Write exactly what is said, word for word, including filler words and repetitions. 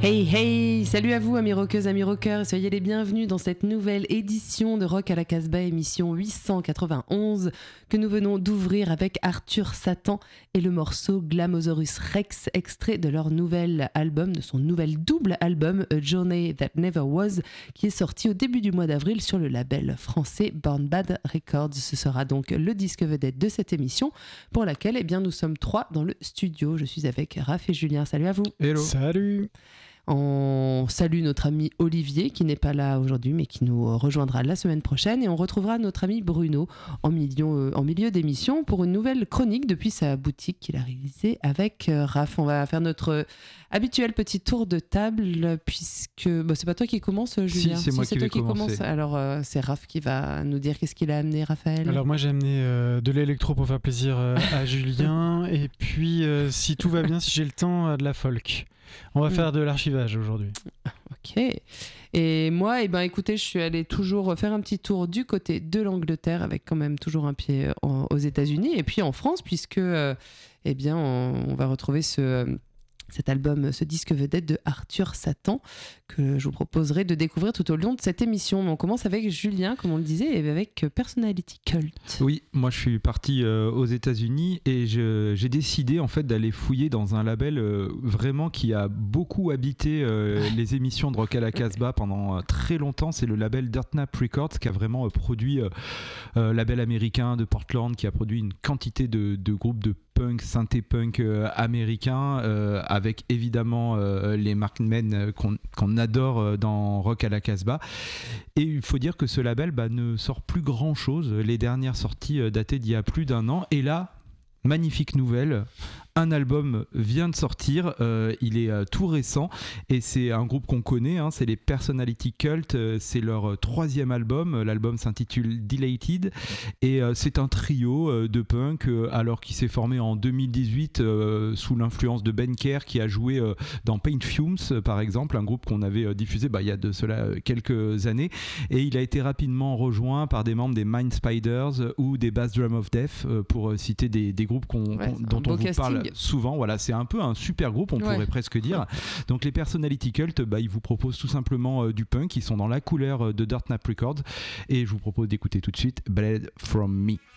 Hey hey, salut à vous amis rockeuses, amis rockeurs, soyez les bienvenus dans cette nouvelle édition de Rock à la Casbah, émission huit cent quatre-vingt-onze, que nous venons d'ouvrir avec Arthur Satan et le morceau Glamousaurus Rex, extrait de leur nouvel album, de son nouvel double album A Journey That Never Was, qui est sorti au début du mois d'avril sur le label français Born Bad Records. Ce sera donc le disque vedette de cette émission, pour laquelle eh bien, nous sommes trois dans le studio. Je suis avec Raph et Julien, salut à vous. Hello. Salut. On salue notre ami Olivier qui n'est pas là aujourd'hui mais qui nous rejoindra la semaine prochaine, et on retrouvera notre ami Bruno en milieu, euh, en milieu d'émission pour une nouvelle chronique depuis sa boutique qu'il a réalisée avec euh, Raph. On va faire notre euh, habituel petit tour de table puisque bon, c'est pas toi qui commence, Julien. Si, c'est moi si, c'est qui toi vais qui commencer. commence. Alors euh, c'est Raph qui va nous dire qu'est-ce qu'il a amené, Raphaël. Alors moi j'ai amené euh, de l'électro pour faire plaisir euh, à Julien, et puis euh, si tout va bien, si j'ai le temps, euh, de la folk. On va Mm. faire de l'archivage aujourd'hui. Ok. Et moi, eh ben, écoutez, je suis allée toujours faire un petit tour du côté de l'Angleterre, avec quand même toujours un pied en- aux États-Unis, et puis en France, puisque euh, eh bien, on, on va retrouver ce, cet album, ce disque vedette de Arthur Satan, que je vous proposerai de découvrir tout au long de cette émission. Mais on commence avec Julien, comme on le disait, et avec Personality Cult. Oui, moi je suis parti euh, aux États-Unis et je, j'ai décidé en fait d'aller fouiller dans un label euh, vraiment qui a beaucoup habité euh, les émissions de Rock à la Casbah pendant euh, très longtemps. C'est le label Dirtnap Records qui a vraiment euh, produit euh, euh, label américain de Portland, qui a produit une quantité de, de groupes de punk, synthé-punk euh, américain, euh, avec évidemment euh, les Markmen euh, qu'on, qu'on adore euh, dans Rock à la Casbah. Et il faut dire que ce label bah, ne sort plus grand chose. Les dernières sorties euh, datées d'il y a plus d'un an. Et là, magnifique nouvelle, un album vient de sortir, euh, il est euh, tout récent, et c'est un groupe qu'on connaît, hein, c'est les Personality Cult, euh, c'est leur euh, troisième album, l'album s'intitule Dilated, et euh, c'est un trio euh, de punk, euh, alors qui s'est formé en deux mille dix-huit euh, sous l'influence de Ben Kerr, qui a joué euh, dans Paint Fumes euh, par exemple, un groupe qu'on avait euh, diffusé bah, il y a de cela euh, quelques années, et il a été rapidement rejoint par des membres des Mind Spiders euh, ou des Bass Drum of Death, euh, pour euh, citer des, des groupes qu'on, Ouais, qu'on- c'est un dont beau on vous casting. parle souvent. Voilà, c'est un peu un super groupe, on Ouais. pourrait presque dire. Donc les Personality Cult, bah, ils vous proposent tout simplement euh, du punk, ils sont dans la couleur euh, de Dirtnap Records, et je vous propose d'écouter tout de suite Bled From Me.